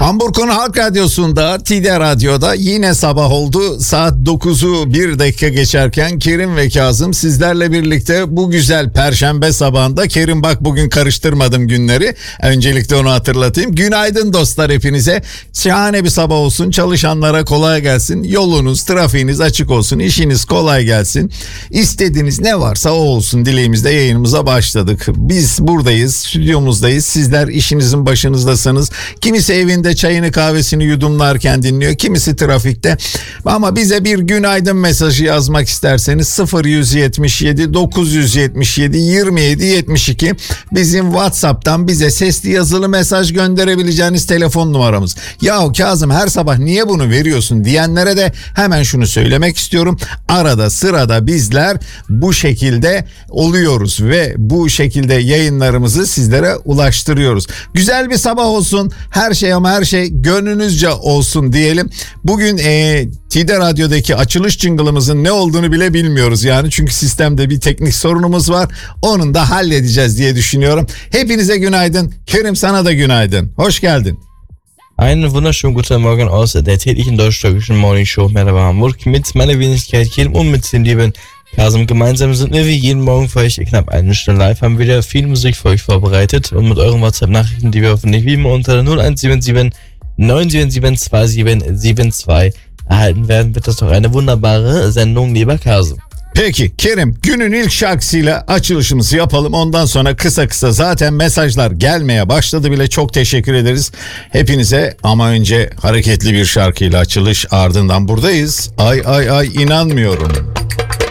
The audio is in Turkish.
Hamburg'un Halk Radyosu'nda, TİDE Radyo'da yine sabah oldu. Saat 9'u 1 dakika geçerken Kerim ve Kazım sizlerle birlikte bu güzel Perşembe sabahında. Kerim bak bugün karıştırmadım günleri. Öncelikle onu hatırlatayım. Günaydın dostlar hepinize. Şahane bir sabah olsun. Çalışanlara kolay gelsin. Yolunuz, trafiğiniz açık olsun. İşiniz kolay gelsin. İstediğiniz ne varsa o olsun dileğimizle yayınımıza başladık. Biz buradayız, stüdyomuzdayız. Sizler işinizin başınızdasınız. Kimisi evinde çayını kahvesini yudumlarken dinliyor. Kimisi trafikte. Ama bize bir günaydın mesajı yazmak isterseniz 0177 977 27 72 bizim WhatsApp'tan bize sesli yazılı mesaj gönderebileceğiniz telefon numaramız. Yahu Kazım her sabah niye bunu veriyorsun diyenlere de hemen şunu söylemek istiyorum. Arada sırada bizler bu şekilde oluyoruz ve bu şekilde yayınlarımızı sizlere ulaştırıyoruz. Güzel bir sabah olsun. Her şey ama her şey gönlünüzce olsun diyelim. Bugün TİDE Radyo'daki açılış jingle'ımızın ne olduğunu bile bilmiyoruz yani. Çünkü sistemde bir teknik sorunumuz var. Onun da halledeceğiz diye düşünüyorum. Hepinize günaydın. Kerim sana da günaydın. Hoş geldin. Einen wunderschönen guten Morgen aus der täglichen deutsch-türkischen Morning Show Merhaba Hamburg mit meiner Wenigkeit Kerim und mit dem lieben Kazım. Gemeinsam sind wir wie jeden Morgen für euch knapp eine Stunde live, haben wieder viel Musik für euch vorbereitet und mit euren WhatsApp-Nachrichten, die wir hoffentlich wie immer unter 0177 977 2772 erhalten werden, wird das doch eine wunderbare Sendung, lieber Kazım. Peki Kerim, günün ilk şarkısıyla açılışımızı yapalım. Ondan sonra kısa kısa zaten mesajlar gelmeye başladı bile. Çok teşekkür ederiz hepinize. Ama önce hareketli bir şarkıyla açılış, ardından buradayız. Ay ay ay inanmıyorum.